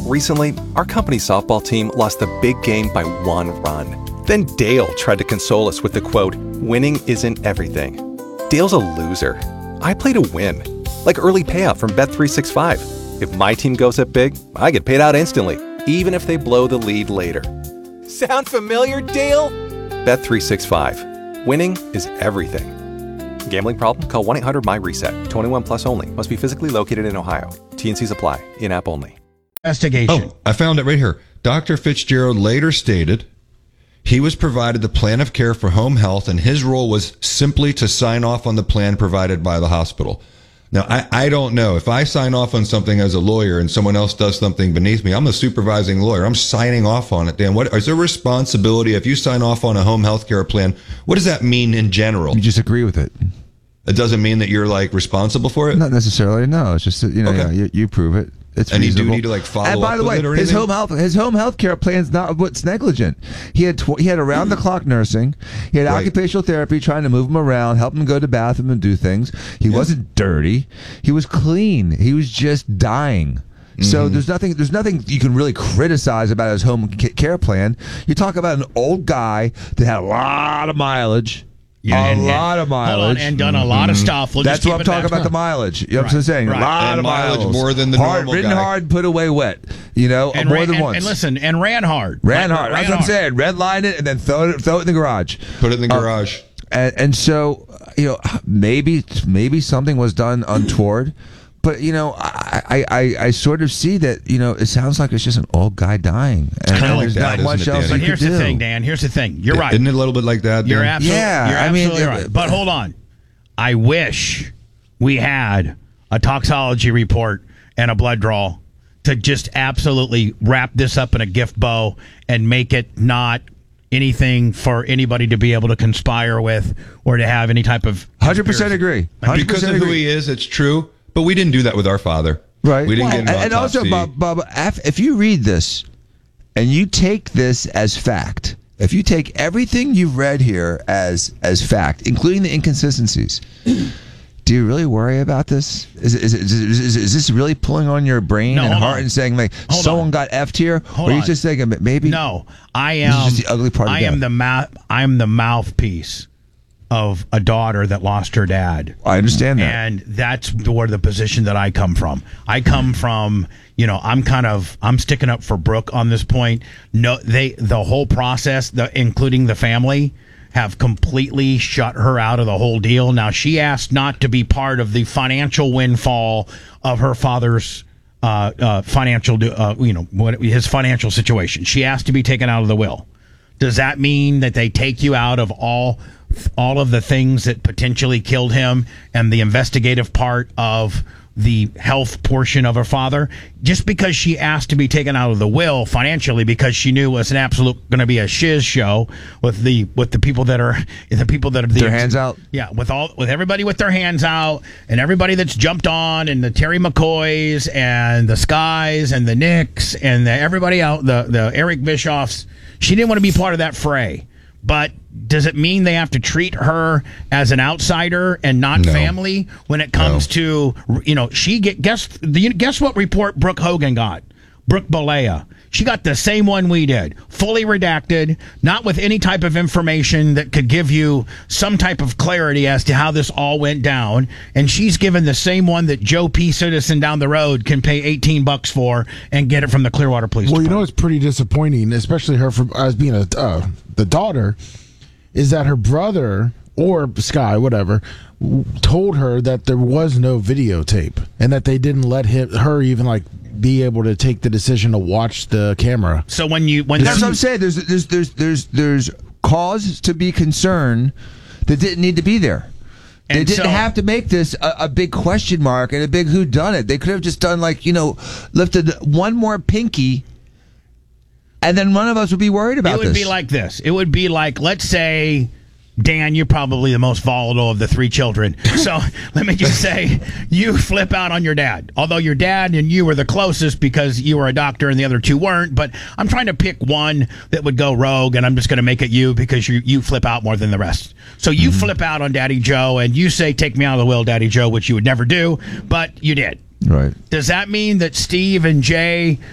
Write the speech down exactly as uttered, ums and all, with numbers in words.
Recently, our company softball team lost the big game by one run. Then Dale tried to console us with the quote, "Winning isn't everything." Dale's a loser. I play to win. Like early payout from Bet three sixty-five. If my team goes up big, I get paid out instantly, even if they blow the lead later. Sound familiar, Dale? Bet three sixty-five. Winning is everything. Gambling problem? Call one eight hundred M Y reset. twenty-one plus only. Must be physically located in Ohio. T and Cs apply. In-app only. Investigation. Oh, I found it right here. Doctor Fitzgerald later stated he was provided the plan of care for home health, and his role was simply to sign off on the plan provided by the hospital. Now, I, I don't know. If I sign off on something as a lawyer and someone else does something beneath me, I'm a supervising lawyer. I'm signing off on it. Dan, what is there responsibility if you sign off on a home health care plan? What does that mean in general? You just agree with it. It doesn't mean that you're like responsible for it? Not necessarily. No, it's just that, you know, Okay. yeah, you, you prove it. It's Any reasonable. duty to like follow and by up the with way, it or his anything? home health his home health care plan's not what's negligent. He had tw- he had around the clock nursing. He had Right. occupational therapy, trying to move him around, help him go to the bathroom and do things. He Yeah. wasn't dirty. He was clean. He was just dying. So Mm-hmm. there's nothing there's nothing you can really criticize about his home ca- care plan. You talk about an old guy that had a lot of mileage. Yeah, a and- lot of Hold on, mileage. and done a lot of stuff. We'll That's just what keep I'm it talking that. about, the mileage. You know what I'm Right, saying? right. A lot And of mileage miles. more than the hard, normal ridden guy. hard, put away wet. You know, And more ran, than and, once. and listen, and ran hard. ran Like, hard. ran That's what I'm hard. saying. Red line it and then throw it, throw it in the garage. Put it in the Uh, garage. And, and so, you know, maybe maybe something was done untoward. But, you know, I, I, I, I sort of see that, you know, it sounds like it's just an old guy dying. And kinda there's like not that, much isn't it, else Danny? you But here's could the do. thing, Dan. Here's the thing. You're right. Isn't it a little bit like that? You're Dan? absolutely, Yeah, you're I mean, absolutely it- right. But hold on. I wish we had a toxology report and a blood draw to just absolutely wrap this up in a gift bow and make it not anything for anybody to be able to conspire with or to have any type of one hundred percent agree. one hundred Because percent of who agree. he is, it's true. But we didn't do that with our father. Right. We didn't Well, get an and, and also, autopsy. Bob, Bob, af- if you read this and you take this as fact, if you take everything you've read here as as fact, including the inconsistencies, do you really worry about this? Is is, is, is, is, is this really pulling on your brain No, and hold heart on. and saying like Hold someone on. got effed here, Hold or are you on. just thinking maybe? No, I This is am. just the ugly part of I am death. the mouth. I am the mouthpiece of a daughter that lost her dad. I understand that. And that's where the position that I come from. I come from, you know, I'm kind of, I'm sticking up for Brooke on this point. No, they, the whole process, the, including the family, have completely shut her out of the whole deal. Now, she asked not to be part of the financial windfall of her father's uh, uh, financial, uh, you know, what, his financial situation. She asked to be taken out of the will. Does that mean that they take you out of all all of the things that potentially killed him and the investigative part of the health portion of her father? Just because she asked to be taken out of the will financially because she knew it was an absolute going to be a shiz show with the with the people that are the people that are the, Their hands out? Yeah, with all with everybody with their hands out and everybody that's jumped on and the Terry McCoys and the Skies and the Knicks and the, everybody out the the Eric Bischoffs. She didn't want to be part of that fray. But does it mean they have to treat her as an outsider and not No. family when it comes to, you know, she get guess the guess what report Brooke Hogan got? Brooke Balea. She got the same one we did, fully redacted, not with any type of information that could give you some type of clarity as to how this all went down. And she's given the same one that Joe P. Citizen down the road can pay eighteen bucks for and get it from the Clearwater Police Well, you know Department. what's pretty disappointing, especially her for as being a uh, the daughter, is that her brother or Sky, whatever, w- told her that there was no videotape and that they didn't let him, her even like be able to take the decision to watch the camera. So when you when That's she- what I'm saying. There's there's there's there's there's cause to be concerned that didn't need to be there. They And didn't so- have to make this a, a big question mark and a big whodunit. They could have just done like, you know, lifted one more pinky, and then none of us would be worried about it would this. be like this. It would be like, let's say, Dan, you're probably the most volatile of the three children. So let me just say, you flip out on your dad. Although your dad and you were the closest because you were a doctor and the other two weren't. But I'm trying to pick one that would go rogue, and I'm just going to make it you because you you flip out more than the rest. So you Mm-hmm. flip out on Daddy Joe, and you say, take me out of the will, Daddy Joe, which you would never do, but you did. right. Does that mean that Steve and Jay